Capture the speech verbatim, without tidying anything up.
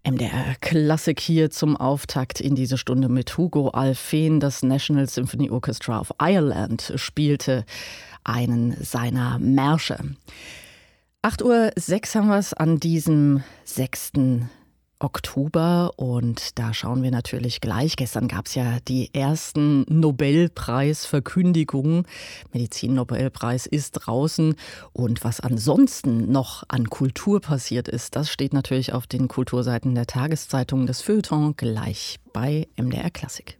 M D R Klassik hier zum Auftakt in diese Stunde mit Hugo Alfvén. Das National Symphony Orchestra of Ireland spielte einen seiner Märsche. acht Uhr sechs haben wir es an diesem sechsten Oktober und da schauen wir natürlich gleich. Gestern gab es ja die ersten Nobelpreisverkündigungen. Medizin-Nobelpreis ist draußen und was ansonsten noch an Kultur passiert ist, das steht natürlich auf den Kulturseiten der Tageszeitungen. Das Feuilleton gleich bei M D R Klassik.